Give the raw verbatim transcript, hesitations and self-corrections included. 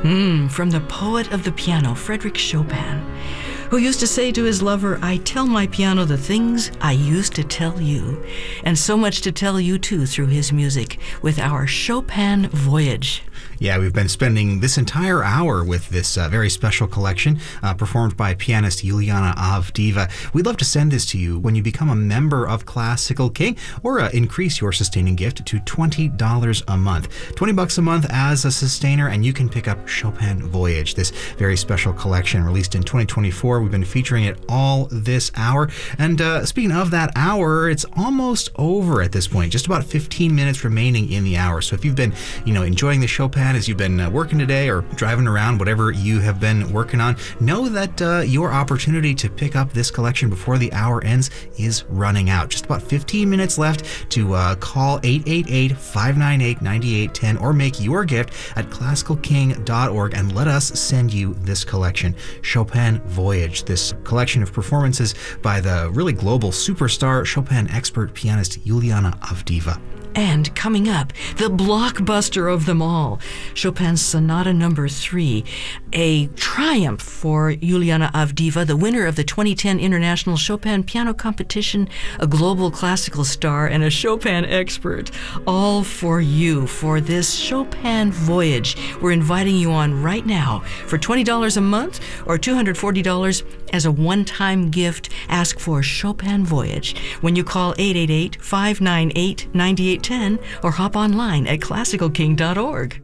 Mm, from the poet of the piano, Frédéric Chopin, who used to say to his lover, "I tell my piano the things I used to tell you." And so much to tell you, too, through his music with our Chopin Voyage. Yeah, we've been spending this entire hour with this uh, very special collection uh, performed by pianist Juliana Avdiva. We'd love to send this to you when you become a member of Classical King, or uh, increase your sustaining gift to twenty dollars a month. twenty bucks a month as a sustainer, and you can pick up Chopin Voyage, this very special collection released in twenty twenty-four. We've been featuring it all this hour. And uh, speaking of that hour, it's almost over at this point. Just about fifteen minutes remaining in the hour. So if you've been, you know, enjoying the Chopin as you've been uh, working today or driving around, whatever you have been working on, know that uh, your opportunity to pick up this collection before the hour ends is running out. Just about fifteen minutes left to uh, call eight eight eight, five nine eight, nine eight one zero or make your gift at classical king dot org and let us send you this collection, Chopin Voyage, this collection of performances by the really global superstar Chopin expert pianist Juliana Avdiva. And coming up, the blockbuster of them all, Chopin's Sonata Number Three, a triumph for Juliana Avdiva, the winner of the twenty ten International Chopin Piano Competition, a global classical star, and a Chopin expert. All for you, for this Chopin Voyage we're inviting you on right now for twenty dollars a month or two hundred forty dollars as a one-time gift. Ask for Chopin Voyage when you call eight eight eight, five nine eight, nine eight one zero or hop online at classical king dot org.